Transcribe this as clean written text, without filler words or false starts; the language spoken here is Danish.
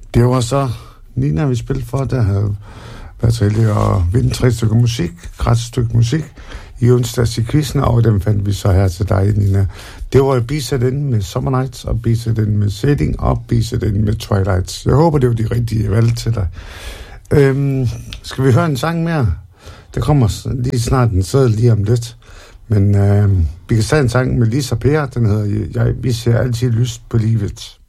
Det var så Nina, vi spillede for, der havde været så heldig at vinde 3 stykker musik, gratis stykke musik, i onsdags i quizzen, og dem fandt vi så her til dig, Nina. Det var Be-Set In med Summer Nights, og Be-Set In med Setting, og Be-Set In med Twilights. Jeg håber, det var de rigtige valg til dig. Skal vi høre en sang mere? Der kommer lige snart en seddel lige om lidt. Men vi kan tage en sang med Lisa Per, den hedder Vi ser altid lyst på livet.